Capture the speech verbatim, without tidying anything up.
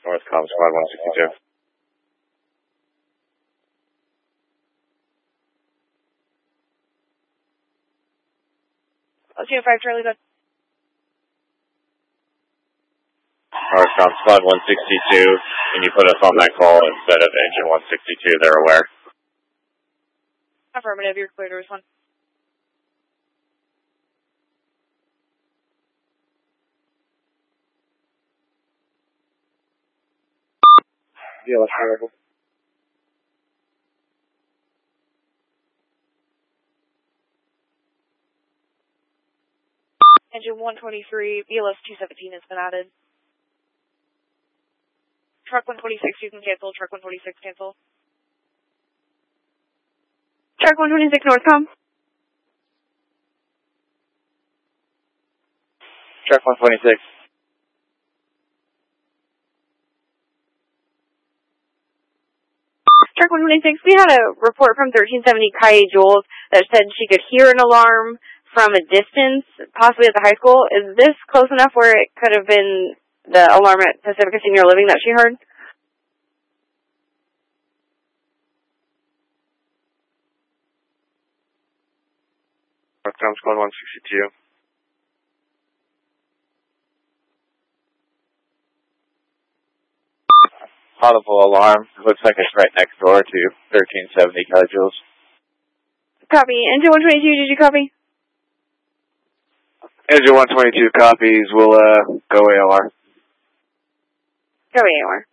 North Com Squad one sixty-two. Let's do five Charlie, good. North Com Squad one sixty-two, can you put us on that call instead of engine one sixty-two? They're aware. Affirmative, you're clear to respond. Yeah, let's try it. Engine one twenty-three, B L S two seventeen has been added. Truck one twenty-six, you can cancel. Truck one twenty-six, cancel. Truck one twenty-six, Northcom. Truck one twenty-six. Truck one twenty-six, we had a report from thirteen seventy Kaye Jules that said she could hear an alarm from a distance, possibly at the high school. Is this close enough where it could have been the alarm at Pacifica Senior Living that she heard? Northcom Squad one sixty-two. Audible alarm. Looks like it's right next door to thirteen seventy Kaye Jules. Copy. Engine one twenty-two, did you copy? Engine one twenty-two copies. We'll uh, go A O R. Go A O R.